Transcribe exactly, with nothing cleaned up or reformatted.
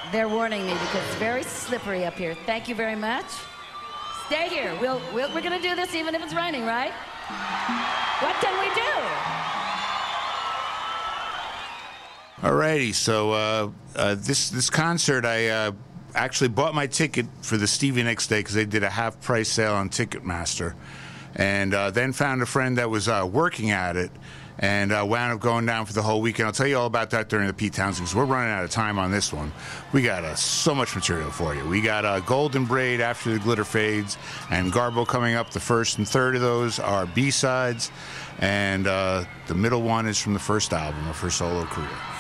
They're warning me because it's very slippery up here. Thank you very much. Stay here. We'll, we'll, we're going to do this even if it's raining, right? What can we do? All righty. So uh, uh, this this concert, I uh, actually bought my ticket for the Stevie Nicks Day because they did a half-price sale on Ticketmaster, and uh, then found a friend that was uh, working at it, and uh, wound up going down for the whole weekend. I'll tell you all about that during the Pete Townsend, because we're running out of time on this one. We got uh, so much material for you. We got uh, Golden Braid, After the Glitter Fades, and Garbo coming up. The first and third of those are B-sides, and uh, the middle one is from the first album of her solo career.